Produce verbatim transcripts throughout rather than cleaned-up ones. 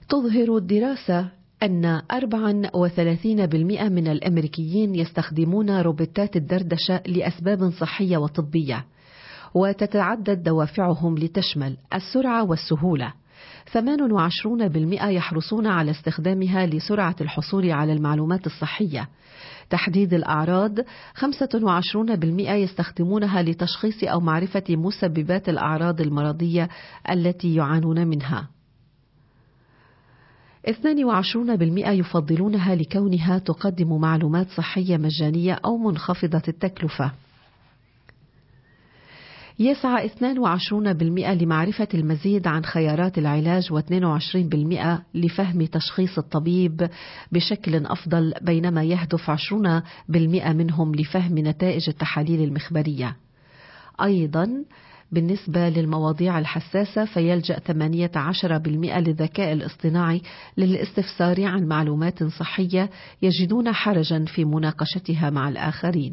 تظهر الدراسة أن أربعة وثلاثين بالمئة من الأمريكيين يستخدمون روبوتات الدردشة لأسباب صحية وطبية، وتتعدد دوافعهم لتشمل السرعة والسهولة. ثمانية وعشرين بالمئة يحرصون على استخدامها لسرعة الحصول على المعلومات الصحية. تحديد الأعراض، خمسة وعشرين بالمئة يستخدمونها لتشخيص أو معرفة مسببات الأعراض المرضية التي يعانون منها. اثنين وعشرين بالمئة يفضلونها لكونها تقدم معلومات صحية مجانية أو منخفضة التكلفة. يسعى اثنين وعشرين بالمئة لمعرفة المزيد عن خيارات العلاج، واثنين وعشرين بالمئة لفهم تشخيص الطبيب بشكل أفضل، بينما يهدف عشرين بالمئة منهم لفهم نتائج التحاليل المخبرية. أيضا بالنسبة للمواضيع الحساسة فيلجأ ثمانية عشر بالمئة للذكاء الاصطناعي للاستفسار عن معلومات صحية يجدون حرجا في مناقشتها مع الآخرين.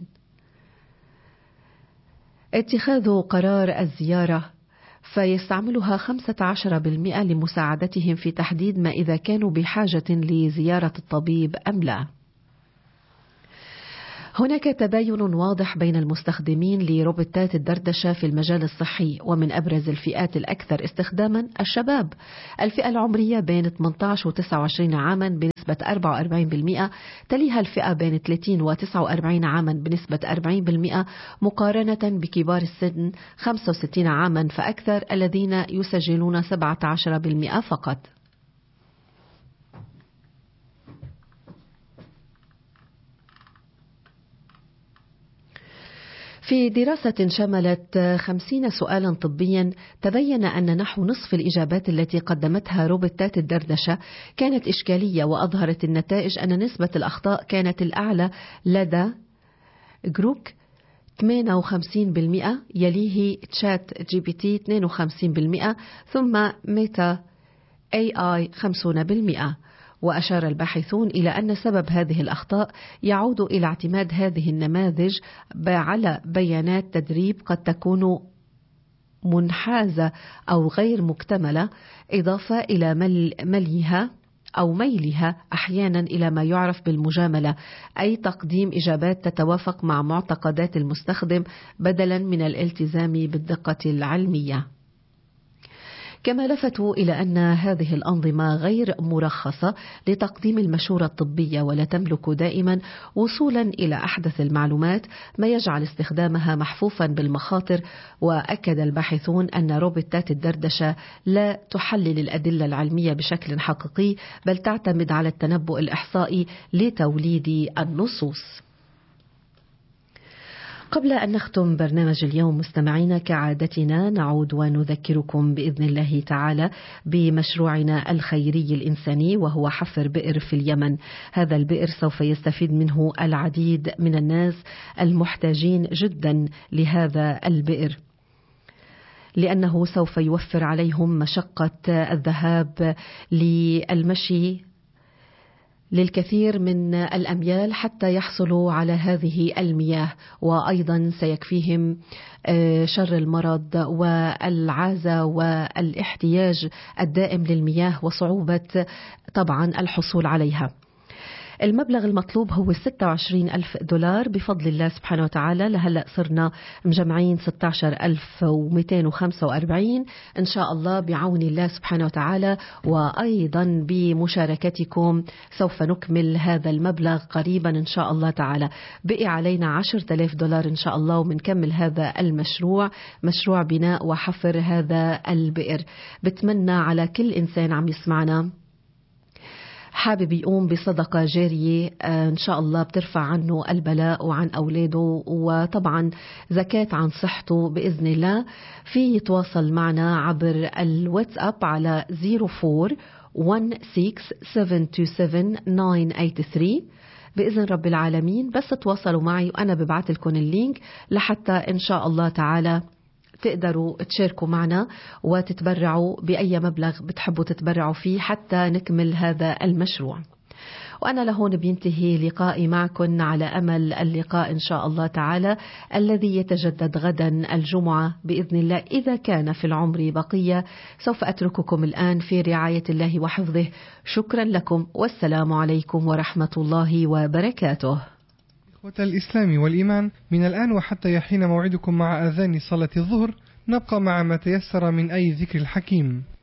اتخاذ قرار الزيارة، فيستعملها خمسة عشر بالمئة لمساعدتهم في تحديد ما إذا كانوا بحاجة لزيارة الطبيب أم لا. هناك تباين واضح بين المستخدمين لروبوتات الدردشة في المجال الصحي، ومن أبرز الفئات الأكثر استخداما الشباب. الفئة العمرية بين ثمانية عشر و تسعة وعشرين عاما بنسبة أربعة وأربعين بالمئة، تليها الفئة بين ثلاثين و تسعة وأربعين عاما بنسبة أربعين بالمئة، مقارنة بكبار السن خمسة وستين عاما فأكثر الذين يسجلون سبعة عشر بالمئة فقط. في دراسة شملت خمسين سؤالا طبيا، تبين أن نحو نصف الإجابات التي قدمتها روبوتات الدردشة كانت إشكالية، وأظهرت النتائج أن نسبة الأخطاء كانت الأعلى لدى جروك ثمانية وخمسين بالمئة، يليه تشات جي بي تي اثنين وخمسين بالمئة، ثم ميتا إيه آي خمسين بالمئة. وأشار الباحثون إلى أن سبب هذه الأخطاء يعود إلى اعتماد هذه النماذج على بيانات تدريب قد تكون منحازة أو غير مكتملة، إضافة إلى مليها أو ميلها أحيانا إلى ما يعرف بالمجاملة، أي تقديم إجابات تتوافق مع معتقدات المستخدم بدلا من الالتزام بالدقة العلمية. كما لفتوا إلى أن هذه الأنظمة غير مرخصة لتقديم المشورة الطبية، ولا تملك دائما وصولا إلى أحدث المعلومات، ما يجعل استخدامها محفوفا بالمخاطر. وأكد الباحثون أن روبوتات الدردشة لا تحلل الأدلة العلمية بشكل حقيقي، بل تعتمد على التنبؤ الإحصائي لتوليد النصوص. قبل أن نختم برنامج اليوم مستمعينا، كعادتنا نعود ونذكركم بإذن الله تعالى بمشروعنا الخيري الإنساني، وهو حفر بئر في اليمن. هذا البئر سوف يستفيد منه العديد من الناس المحتاجين جدا لهذا البئر، لأنه سوف يوفر عليهم مشقة الذهاب للمشي للكثير من الأميال حتى يحصلوا على هذه المياه، وأيضا سيكفيهم شر المرض والعازة والاحتياج الدائم للمياه وصعوبة طبعا الحصول عليها. المبلغ المطلوب هو ستة وعشرين ألف دولار بفضل الله سبحانه وتعالى. لهلأ صرنا مجمعين ستة عشر ألف ومئتين وخمسة وأربعين إن شاء الله بعون الله سبحانه وتعالى، وأيضا بمشاركتكم سوف نكمل هذا المبلغ قريبا إن شاء الله تعالى. بقي علينا عشرة آلاف دولار إن شاء الله ومنكمل هذا المشروع، مشروع بناء وحفر هذا البئر. بتمنى على كل إنسان عم يسمعنا حابب يقوم بصدقة جارية إن شاء الله بترفع عنه البلاء وعن أولاده، وطبعا زكاة عن صحته بإذن الله، في يتواصل معنا عبر الواتساب على صفر أربعة واحد ستة سبعة اثنين سبعة تسعة ثمانية ثلاثة. بإذن رب العالمين بس تواصلوا معي وأنا ببعث لكم اللينك لحتى إن شاء الله تعالى تقدروا تشاركوا معنا وتتبرعوا بأي مبلغ بتحبوا تتبرعوا فيه حتى نكمل هذا المشروع. وأنا لهون بينتهي لقائي معكم، على أمل اللقاء إن شاء الله تعالى الذي يتجدد غدا الجمعة بإذن الله إذا كان في العمر بقية. سوف أترككم الآن في رعاية الله وحفظه. شكرا لكم والسلام عليكم ورحمة الله وبركاته. إخوة الإسلام والإيمان، من الآن وحتى يحين موعدكم مع أذان صلاة الظهر نبقى مع ما تيسر من أي ذكر الحكيم.